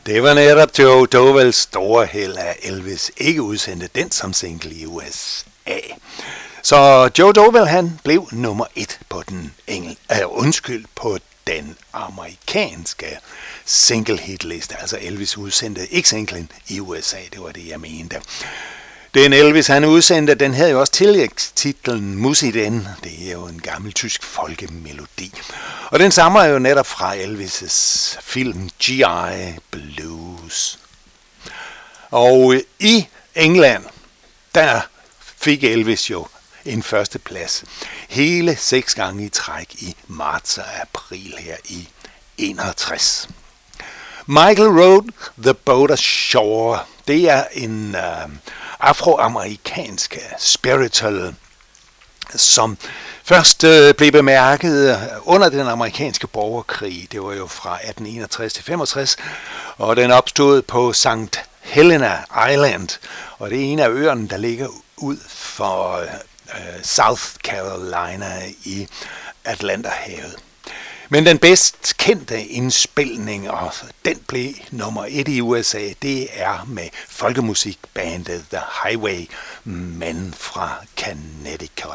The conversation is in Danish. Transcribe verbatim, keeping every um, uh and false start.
Det var netop Joe Dovels store held, at Elvis ikke udsendte den som single i U S A. Så Joe Dovell, han blev nummer et på den engel, øh, undskyld, på den amerikanske single hitliste. Altså Elvis udsendte ikke singlen i U S A, det var det jeg mente. Den Elvis, han udsendte, den havde jo også tillægstitlen Musiden. Det er jo en gammel tysk folkemelodi. Og den stammer jo netop fra Elvis' film G I Blues. Og i England, der fik Elvis jo en førsteplads hele seks gange i træk i marts og april her i enogtres. Michael Road, The Boat Ashore, det er en uh, afroamerikansk spiritual, som først uh, blev bemærket under den amerikanske borgerkrig. Det var jo fra atten enogtres til femogtres, og den opstod på Sankt Helena Island, og det er en af øerne, der ligger ud for uh, South Carolina i Atlanterhavet. Men den bedst kendte indspilning, og den blev nummer et i U S A, det er med folkemusikbandet The Highwaymen fra Connecticut.